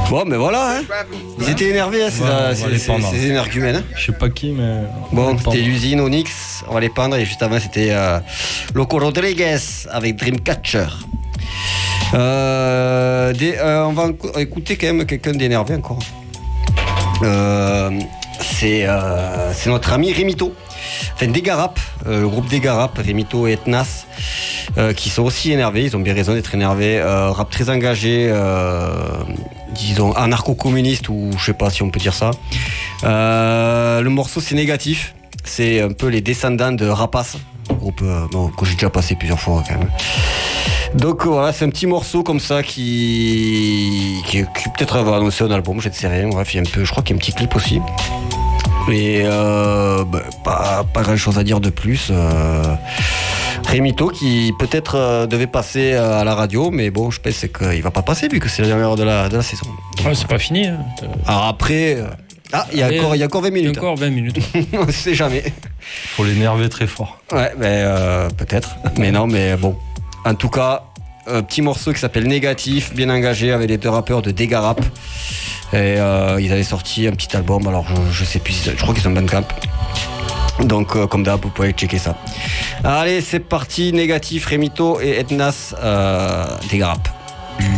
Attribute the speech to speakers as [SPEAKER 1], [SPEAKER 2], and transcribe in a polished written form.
[SPEAKER 1] Bon, mais voilà, hein. Ils étaient énervés, hein, ces énergumènes. Hein.
[SPEAKER 2] Je sais pas qui, mais.
[SPEAKER 1] Bon, c'était l'usine Onyx, on va les pendre. Et juste avant, c'était Loco Rodriguez avec Dreamcatcher. On va écouter quand même quelqu'un d'énervé encore. C'est notre ami Remito. Enfin, Degarap, le groupe Degarap, Remito et Etnas, qui sont aussi énervés. Ils ont bien raison d'être énervés. Rap très engagé, disons anarcho-communiste, ou je sais pas si on peut dire ça. Le morceau, c'est Négatif. C'est un peu les descendants de Rapace, groupe que j'ai déjà passé plusieurs fois quand même. Donc voilà, c'est un petit morceau comme ça qui peut-être va annoncer un album, je ne sais rien. Bref, je crois qu'il y a un petit clip aussi. Et pas grand chose à dire de plus. Remito qui peut-être devait passer à la radio, mais bon, je pense qu'il va pas passer vu que c'est la dernière heure de la saison.
[SPEAKER 3] Ouais, c'est pas fini. Hein.
[SPEAKER 1] Alors après, il y a encore 20 minutes.
[SPEAKER 3] Il y a encore 20 minutes.
[SPEAKER 1] On ne sait jamais.
[SPEAKER 2] Faut l'énerver très fort.
[SPEAKER 1] Ouais, peut-être. Mais non, mais bon. En tout cas, un petit morceau qui s'appelle Négatif, bien engagé, avec les deux rappeurs de Degarap. Et ils avaient sorti un petit album, alors je sais plus, je crois qu'ils sont Bandcamp. Donc comme d'hab, vous pouvez checker ça. Allez, c'est parti, Négatif, Remito et Etnas, Degarap.